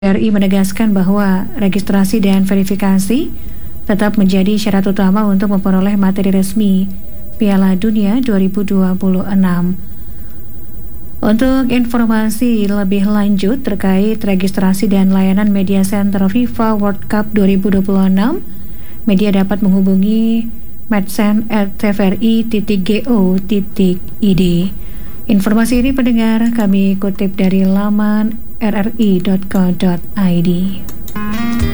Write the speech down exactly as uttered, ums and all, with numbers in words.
R I menegaskan bahwa registrasi dan verifikasi tetap menjadi syarat utama untuk memperoleh materi resmi Piala Dunia dua ribu dua puluh enam. Untuk informasi lebih lanjut terkait registrasi dan layanan media center FIFA World Cup dua ribu dua puluh enam, media dapat menghubungi medcen at t v r i titik go titik i d. Informasi ini pendengar kami kutip dari laman r r i dot co dot i d.